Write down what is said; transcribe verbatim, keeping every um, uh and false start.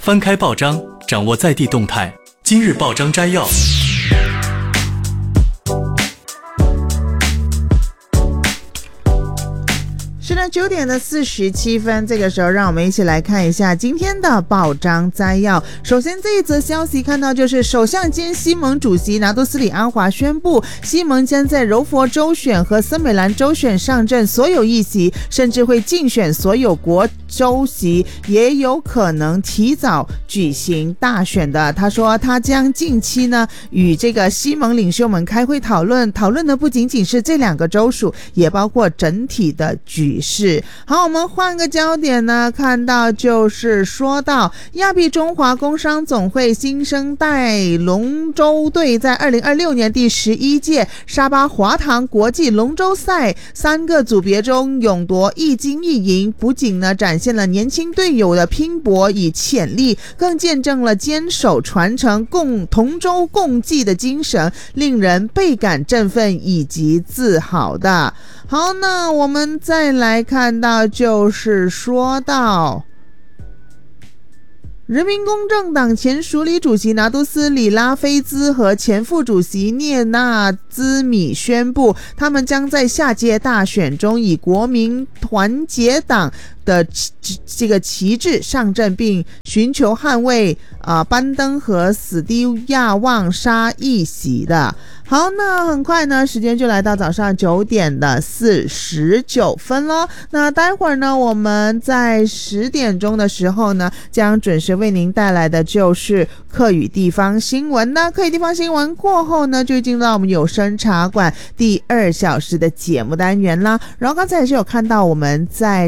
翻开报章，掌握在地动态。今日报章摘要。 是的，九点的四十七分，这个时候让我们一起来看一下今天的报章摘要。首先这一则消息看到就是首相兼西盟主席拿督斯里安华宣布，西盟将在柔佛州选和森美兰州选上阵所有议席，甚至会竞选所有国州席，也有可能提早举行大选的。他说他将近期呢与这个西盟领袖们开会讨论，讨论的不仅仅是这两个州属，也包括整体的局势。好，我们换个焦点呢，看到就是说到亚庇中华工商总会新生代龙舟队在二零二六年第十一届沙巴华堂国际龙舟赛三个组别中勇夺一金一银，不仅呢展现了年轻队友的拼搏与潜力，更见证了坚守传承共同舟共济的精神，令人倍感振奋以及自豪的。好，那我们再来看到就是说到人民公正党前署理主席拿督斯里拉菲兹和前副主席聂纳兹米宣布，他们将在下届大选中以国民团结党的这个旗帜上阵，并寻求捍卫啊、呃、班登和史蒂亚旺沙一席的。好，那很快呢，时间就来到早上九点的四十九分咯。那待会儿呢，我们在十点钟的时候呢，将准时为您带来的就是客语地方新闻。那客语地方新闻过后呢，就进入到我们有声茶馆第二小时的节目单元啦。然后刚才也是有看到我们在